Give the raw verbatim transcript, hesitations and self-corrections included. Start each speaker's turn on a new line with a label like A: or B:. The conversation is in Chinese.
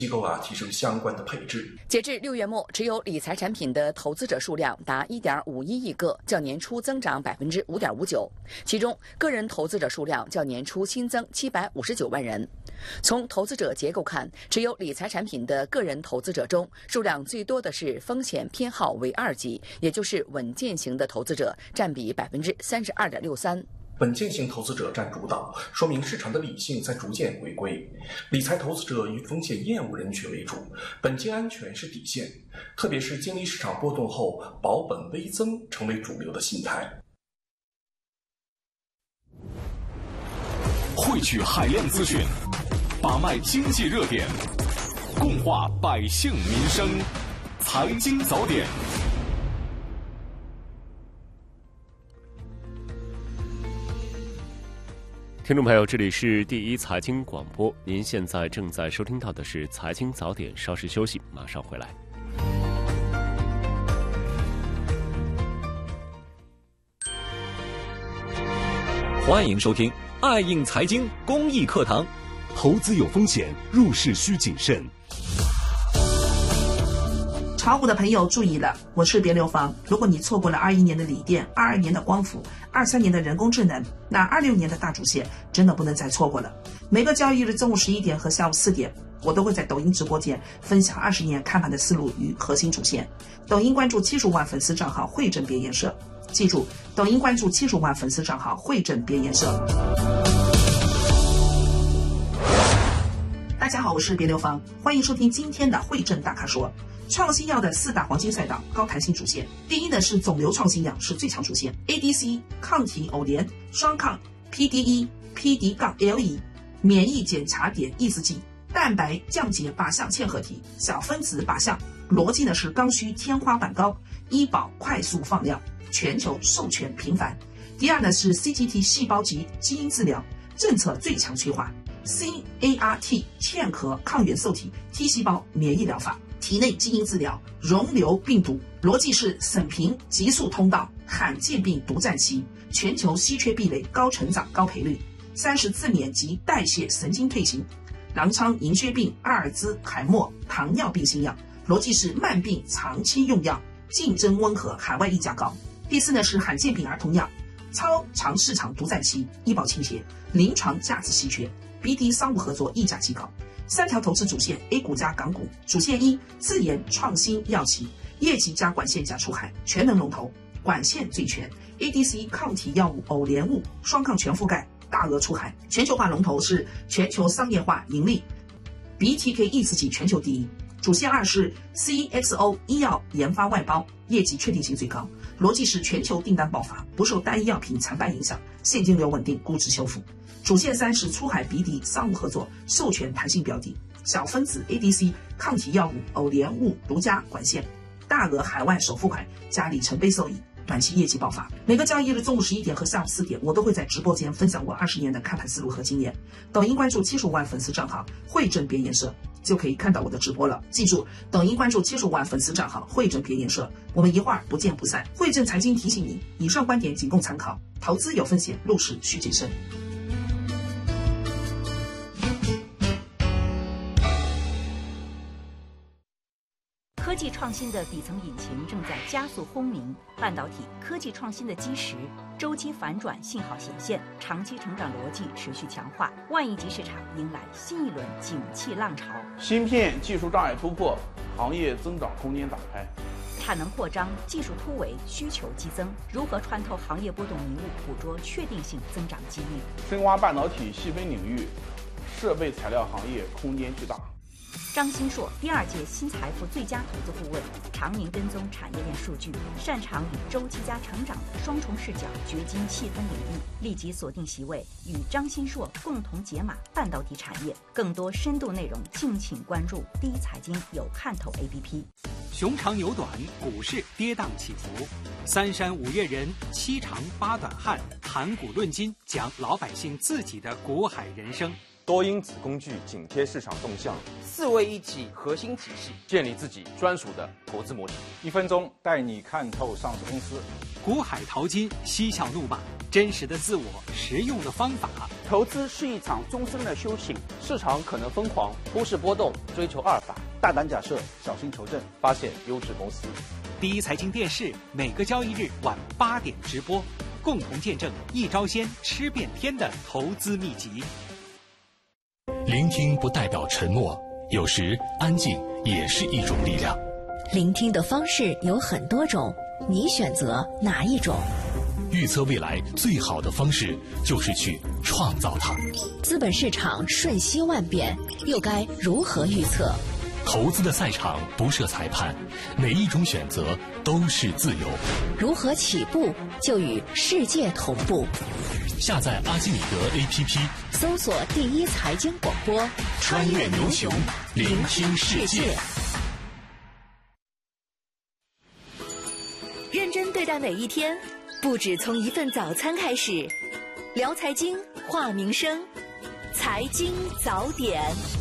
A: 机构啊提升相关的配置。
B: 截至六月末，持有理财产品的投资者数量达一点五一亿个，较年初增长百分之五点五九。其中，个人投资者数量较年初新增七百五十九万人。从投资者结构看，持有理财产品的个人投资者中，数量最多的是风险偏好为二级，也就是稳健型的投资者，占比百分之三十二点六三。
A: 稳健型投资者占主导，说明市场的理性在逐渐回归。理财投资者以风险厌恶人群为主，本金安全是底线，特别是经历市场波动后，保本微增成为主流的心态。
C: 汇聚海量资讯，把脉经济热点，共话百姓民生，财经早点。
D: 听众朋友，这里是第一财经广播，您现在正在收听到的是财经早点，稍事休息，马上回来。
C: 欢迎收听爱应财经公益课堂。
E: 投资有风险，入市需谨慎。
F: 炒股的朋友注意了，我是别流芳。如果你错过了二一年的锂电、二二年的光伏、二三年的人工智能，那二六年的大主线真的不能再错过了。每个交易日中午十一点和下午四点，我都会在抖音直播间分享二十年看盘的思路与核心主线。抖音关注七十五万粉丝账号汇正别颜社，记住，抖音关注七十五万粉丝账号汇正别颜社。大家好，我是别流芳，欢迎收听今天的汇正大咖说。创新药的四大黄金赛道，高弹性主线。第一呢是肿瘤创新药，是最强主线 A D C 抗体偶联双抗 P D E、P D-L E 免疫检查点抑制剂，蛋白降解靶向嵌合体，小分子靶向，逻辑呢是刚需天花板高，医保快速放量，全球授权频繁。第二呢是 C G T 细胞级基因治疗，政策最强催化 C A R T 嵌合抗原受体 T 细胞免疫疗法，体内基因治疗，溶瘤病毒，逻辑是省平急速通道，罕见病独占期，全球稀缺壁垒，高成长高赔率，三十自免及代谢神经退行，狼疮、银屑病、阿尔兹海默、糖尿病新药，逻辑是慢病长期用药，竞争温和，海外溢价高。第四呢是罕见病儿童药，超长市场独占期，医保倾斜，临床价值稀缺， B D 商务合作溢价极高。三条投资主线 A 股加港股。主线一，自研创新药企，业绩加管线加出海，全能龙头，管线最全， A D C 抗体药物偶联物双抗全覆盖，大额出海，全球化龙头，是全球商业化盈利， B T K 抑制剂全球第一。主线二是 C X O 医药研发外包，业绩确定性最高，逻辑是全球订单爆发，不受单一药品惨败影响，现金流稳定，估值修复。主线三是出海 B D 商务合作，授权弹性标的，小分子 A D C 抗体药物偶联物独家管线，大额海外首付款加里程碑受益，短期业绩爆发。每个交易日中午十一点和下午四点，我都会在直播间分享我二十年的看盘思路和经验。抖音关注七十五万粉丝账号汇正别颜社，就可以看到我的直播了。记住，抖音关注七十五万粉丝账号汇正别颜社，我们一会儿不见不散。汇正财经提醒你，以上观点仅供参考，投资有风险，入市需谨慎。
G: 科技创新的底层引擎正在加速轰鸣，半导体科技创新的基石周期反转信号显现，长期成长逻辑持续强化，万亿级市场迎来新一轮景气浪潮。
H: 芯片技术障碍突破，行业增长空间打开，
G: 产能扩张，技术突围，需求激增，如何穿透行业波动迷雾，捕捉确定性增长机遇？
H: 深挖半导体细分领域，设备材料行业空间巨大。
G: 张新硕，第二届新财富最佳投资顾问，常年跟踪产业链数据，擅长以周期加成长的双重视角掘金细分领域。立即锁定席位，与张新硕共同解码半导体产业。更多深度内容，敬请关注第一财经有看头 A P P。
I: 熊长牛短，股市跌宕起伏，三山五岳人，七长八短汉，谈股论金，讲老百姓自己的股海人生。
J: 多因子工具紧贴市场动向，
K: 四位一体核心体系，
J: 建立自己专属的投资模式。
L: 一分钟带你看透上市公司。
I: 股海淘金，嬉笑怒骂，真实的自我，实用的方法。
K: 投资是一场终身的修行，
J: 市场可能疯狂，忽视波动，追求阿尔法，
L: 大胆假设，小心求证，
J: 发现优质公司。
I: 第一财经电视每个交易日晚八点直播，共同见证一招鲜吃遍天的投资秘籍。
E: 聆听不代表沉默，有时安静也是一种力量。
M: 聆听的方式有很多种，你选择哪一种？
E: 预测未来最好的方式就是去创造它。
M: 资本市场瞬息万变，又该如何预测？
E: 投资的赛场不设裁判，哪一种选择都是自由。
M: 如何起步就与世界同步？
E: 下载阿基米德 A P P，
M: 搜索第一财经广播，
E: 穿越牛熊，聆听世界。
M: 认真对待每一天，不止从一份早餐开始。聊财经，话民生，财经早点。